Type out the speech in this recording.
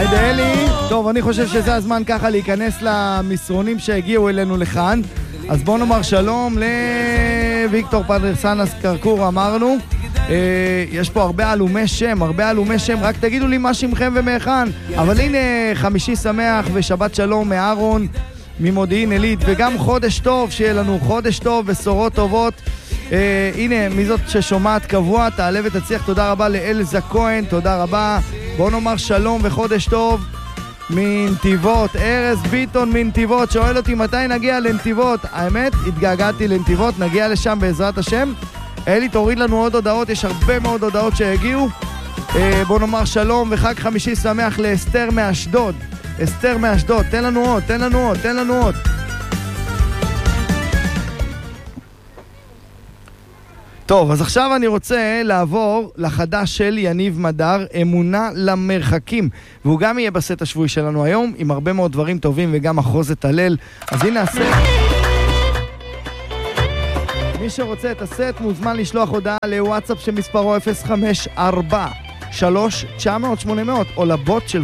היי דאלי. טוב, אני חושב שזה הזמן ככה להיכנס למסרונים שהגיעו אלינו לכאן. אז בואו נאמר שלום לוויקטור פדרסנס קרקור, אמרנו. יש פה הרבה אלומי שם, רק תגידו לי מה שמכם ומאחן. אבל הנה, חמישי שמח ושבת שלום מארון ממודיעין עילית, וגם חודש טוב, שיהיה לנו חודש טוב, בשורות טובות. הנה, מי זאת ששומעת קבוע, תעלה ותצליח. תודה רבה לאלזה כהן, תודה רבה. בואו נאמר שלום וחודש טוב מנתיבות. ארז ביטון מנתיבות שואל אותי מתי נגיע לנתיבות. האמת, התגעגעתי לנתיבות, נגיע לשם בעזרת השם. אלי, תוריד לנו עוד הודעות, יש הרבה מאוד הודעות שהגיעו. בואו נאמר שלום וחג חמישי שמח לאסתר מאשדוד. אסתר מאשדוד, תן לנו עוד. טוב, אז עכשיו אני רוצה לעבור לחדש של יניב מדר, אמונה למרחקים, והוא גם יהיה בסט השבועי שלנו היום, עם הרבה מאוד דברים טובים וגם אחוזת הלל. אז הנה הסט. מי שרוצה את הסט מוזמן לשלוח הודעה לוואטסאפ שמספרו 054-3-900-800 או לבוט של